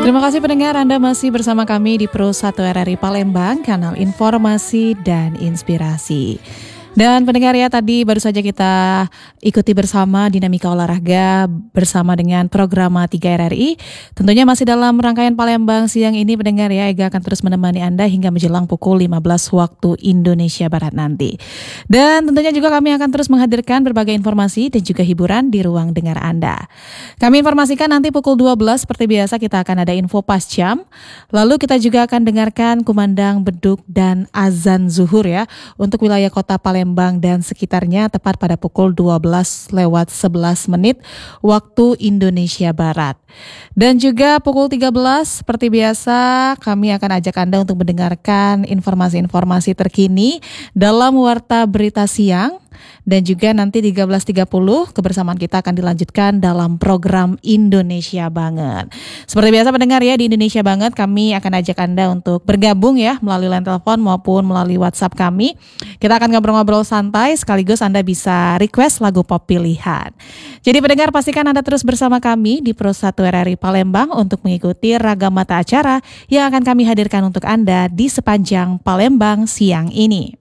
Terima kasih pendengar, Anda masih bersama kami di Pro 1 RRI Palembang, kanal informasi dan inspirasi. Dan pendengar ya, tadi baru saja kita ikuti bersama dinamika olahraga bersama dengan Programa 3 RRI. Tentunya masih dalam rangkaian Palembang siang ini pendengar ya, Ega akan terus menemani Anda hingga menjelang pukul 15 waktu Indonesia Barat nanti. Dan tentunya juga kami akan terus menghadirkan berbagai informasi dan juga hiburan di ruang dengar Anda. Kami informasikan nanti pukul 12 seperti biasa kita akan ada info pas jam. Lalu kita juga akan dengarkan kumandang beduk dan azan zuhur ya untuk wilayah kota Palembang dan sekitarnya tepat pada pukul 12:11 waktu Indonesia Barat. Dan juga pukul 13 seperti biasa kami akan ajak Anda untuk mendengarkan informasi-informasi terkini dalam Warta Berita Siang. Dan juga nanti 13.30 kebersamaan kita akan dilanjutkan dalam program Indonesia Banget. Seperti biasa pendengar ya, di Indonesia Banget kami akan ajak Anda untuk bergabung ya melalui line telepon maupun melalui WhatsApp kami. Kita akan ngobrol-ngobrol santai sekaligus Anda bisa request lagu pop pilihan. Jadi pendengar pastikan Anda terus bersama kami di Pro 1 RRI Palembang untuk mengikuti ragam mata acara yang akan kami hadirkan untuk Anda di sepanjang Palembang siang ini.